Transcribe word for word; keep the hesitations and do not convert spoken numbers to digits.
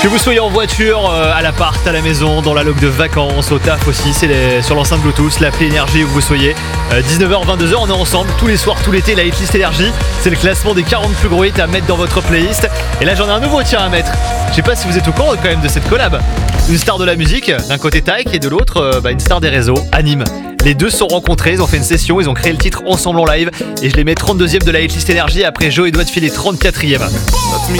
Que vous soyez en voiture, euh, à l'appart, à la maison, dans la log de vacances, au taf aussi, c'est les, sur l'enceinte Bluetooth, l'appli Énergie où vous soyez. Euh, dix-neuf heures, vingt-deux heures, on est ensemble tous les soirs, tout l'été, la hitlist Énergie. C'est le classement des quarante plus gros hits à mettre dans votre playlist. Et là j'en ai un nouveau tiens à mettre. Je sais pas si vous êtes au courant quand même de cette collab. Une star de la musique, d'un côté Taïk et de l'autre euh, bah, une star des réseaux, Anime. Les deux se sont rencontrés, ils ont fait une session, ils ont créé le titre ensemble en live. Et je les mets trente-deuxième de la hitlist Énergie après Joe et doit filer trente-quatrième. Touch me